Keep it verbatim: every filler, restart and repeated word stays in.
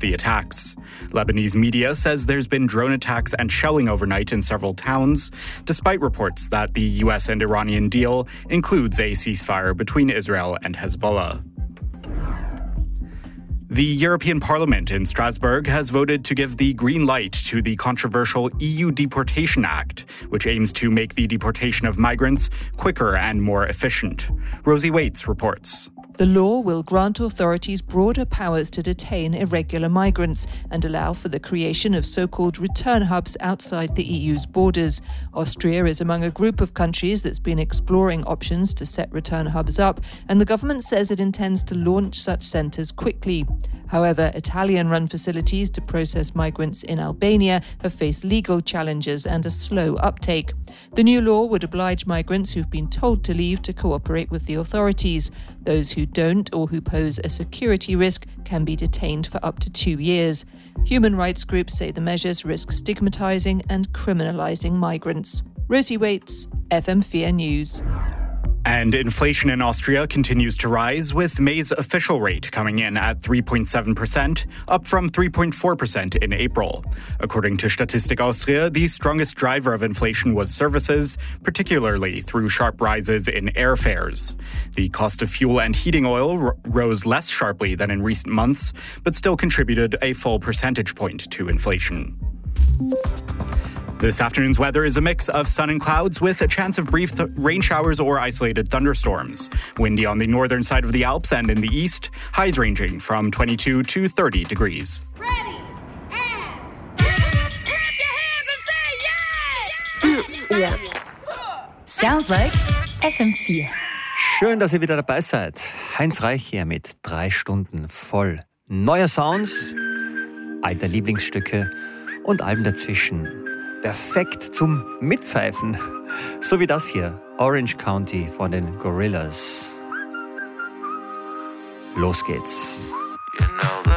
the attacks. Lebanese media says there's been drone attacks and shelling overnight in several towns, despite reports that the U S and Iranian deal includes a ceasefire between Israel and Hezbollah. The European Parliament in Strasbourg has voted to give the green light to the controversial E U Deportation Act, which aims to make the deportation of migrants quicker and more efficient. Rosie Waits reports. The law will grant authorities broader powers to detain irregular migrants and allow for the creation of so-called return hubs outside the E U's borders. Austria is among a group of countries that's been exploring options to set return hubs up, and the government says it intends to launch such centres quickly. However, Italian-run facilities to process migrants in Albania have faced legal challenges and a slow uptake. The new law would oblige migrants who've been told to leave to cooperate with the authorities. Those who don't or who pose a security risk can be detained for up to two years. Human rights groups say the measures risk stigmatising and criminalising migrants. Rosie Waits, F M four News. And inflation in Austria continues to rise, with May's official rate coming in at three point seven percent, up from three point four percent in April. According to Statistik Austria, the strongest driver of inflation was services, particularly through sharp rises in airfares. The cost of fuel and heating oil r- rose less sharply than in recent months, but still contributed a full percentage point to inflation. This afternoon's weather is a mix of sun and clouds with a chance of brief th- rain showers or isolated thunderstorms. Windy on the northern side of the Alps and in the east, highs ranging from twenty-two to thirty degrees. Ready, and clap your hands and say yeah! Yeah. Sounds like F M four. Schön, dass ihr wieder dabei seid. Heinz Reich hier mit drei Stunden voll neuer Sounds, alter Lieblingsstücke und allem dazwischen. Perfekt zum Mitpfeifen. So wie das hier. Orange County von den Gorillaz. Los geht's. You know